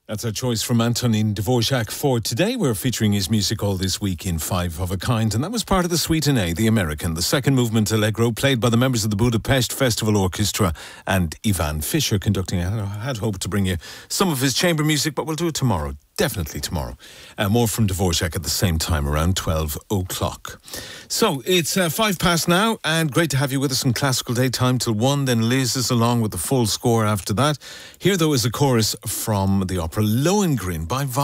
That's our choice from Antonin Dvorak for today. We're featuring his music all this week in Five of a Kind, and that was part of the Suite in A, the American, the second movement Allegro, played by the members of the Budapest Festival Orchestra and Ivan Fischer conducting. I had hoped to bring you some of his chamber music, but we'll do it tomorrow. Definitely tomorrow. More from Dvorak at the same time, around 12 o'clock. So, it's 5 past now, and great to have you with us in Classical Daytime till 1. Then Liz is along with the full score after that. Here, though, is a chorus from the opera Lohengrin by